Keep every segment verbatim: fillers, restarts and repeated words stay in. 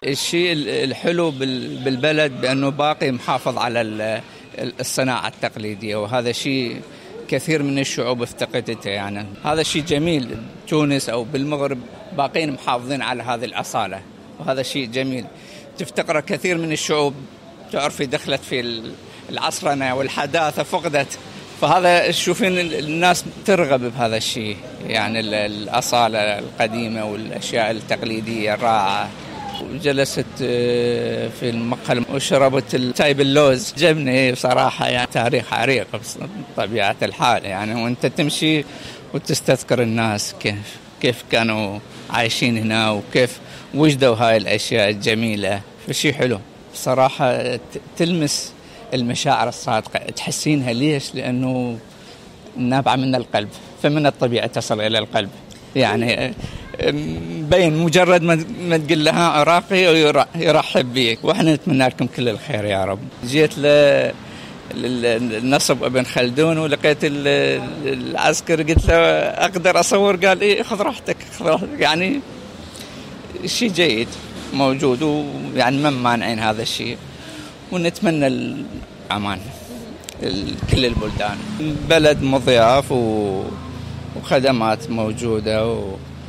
الشيء الحلو بالبلد بأنه باقي محافظ على الصناعة التقليدية، وهذا شيء كثير من الشعوب افتقدته. يعني هذا شيء جميل، تونس أو بالمغرب باقين محافظين على هذه الأصالة، وهذا شيء جميل تفتقر كثير من الشعوب. تعرفي دخلت في العصرنة والحداثة فقدت، فهذا تشوفين الناس ترغب بهذا الشيء، يعني الأصالة القديمة والأشياء التقليدية الرائعة. وجلست في المقهى وشربت الشاي باللوز، جبني بصراحة يعني تاريخ عريق بطبيعة الحال. يعني وانت تمشي وتستذكر الناس كيف كيف كانوا عايشين هنا وكيف وجدوا هاي الأشياء الجميلة. فشي حلو بصراحة، تلمس المشاعر الصادقة، تحسينها. ليش؟ لأنه نابعة من القلب، فمن الطبيعة تصل إلى القلب. يعني بين مجرد ما تقول لها عراقي يرحب بيك، وإحنا نتمنى لكم كل الخير يا رب. جيت للنصب ابن خلدون ولقيت العسكر، قلت له أقدر أصور؟ قال إيه، خذ راحتك خذ راحتك. يعني شيء جيد موجود، ويعني ما مانعين هذا الشيء، ونتمنى الأمان كل البلدان. بلد مضياف وخدمات موجودة، و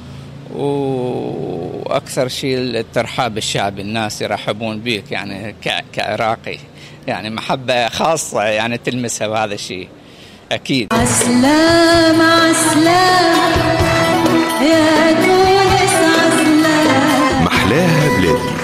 وأكثر شيء الترحاب الشعبي، الناس يرحبون بك يعني كعراقي، يعني محبة خاصة يعني تلمسها، بهذا الشيء أكيد. عسلام عسلام يا